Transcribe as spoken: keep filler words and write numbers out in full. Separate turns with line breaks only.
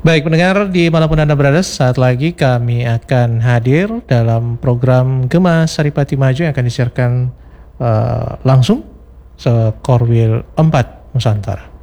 Baik pendengar dimanapun Anda berada, saat lagi kami akan hadir dalam program Gema Saripati Maju yang akan disiarkan uh, langsung se Korwil empat Nusantara.